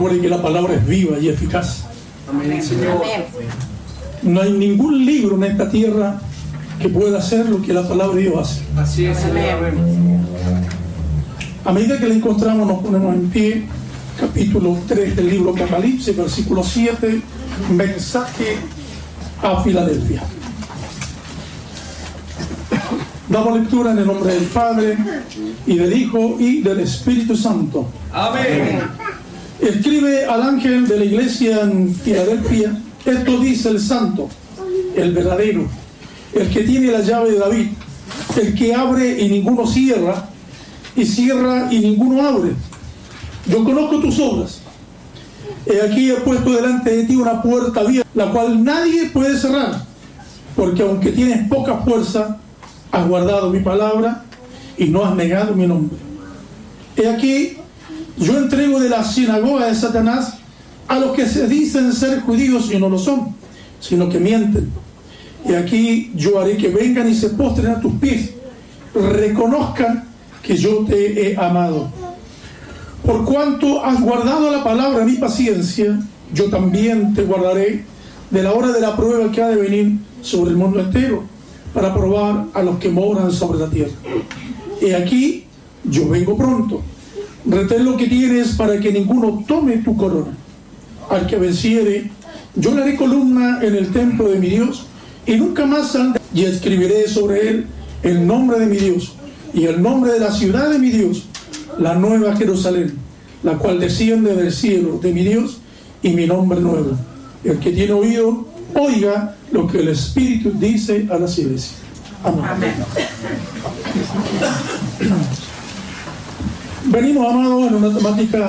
Recuerde que la palabra es viva y eficaz. Amén, Señor. No hay ningún libro en esta tierra que pueda hacer lo que la palabra de Dios hace. Así es, Señor. A medida que la encontramos, nos ponemos en pie. Capítulo 3 del libro Apocalipsis, versículo 7, mensaje a Filadelfia. Damos lectura en el nombre del Padre, y del Hijo, y del Espíritu Santo. Amén. Escribe al ángel de la iglesia en Filadelfia: esto dice el santo, el verdadero, el que tiene la llave de David, el que abre y ninguno cierra, y cierra y ninguno abre. Yo conozco tus obras. He aquí he puesto delante de ti una puerta abierta, la cual nadie puede cerrar, porque aunque tienes poca fuerza, has guardado mi palabra y no has negado mi nombre. He aquí, yo entrego de la sinagoga de Satanás a los que se dicen ser judíos y no lo son, sino que mienten. Y aquí yo haré que vengan y se postren a tus pies, reconozcan que yo te he amado. Por cuanto has guardado la palabra de mi paciencia, yo también te guardaré de la hora de la prueba que ha de venir sobre el mundo entero, para probar a los que moran sobre la tierra. He aquí, yo vengo pronto. Retén lo que tienes para que ninguno tome tu corona. Al que venciere, yo le haré columna en el templo de mi Dios, y nunca más saldrá. Y escribiré sobre él el nombre de mi Dios, y el nombre de la ciudad de mi Dios, la nueva Jerusalén, la cual desciende del cielo de mi Dios, y mi nombre nuevo. El que tiene oído, oiga lo que el Espíritu dice a las iglesias. Amén. Amén. Venimos, amados, en una temática